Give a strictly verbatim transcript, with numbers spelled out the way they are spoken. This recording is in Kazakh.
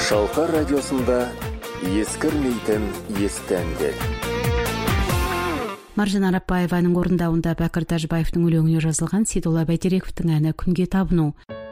Шалқар радиосында ескірмейтін есті әндер. Маржан Арапбаеваның орындауында Бәкір Тәжбаевтың өлеңіне жазылған Сейдолла Бәйтерековтің әні «Күнге табыну».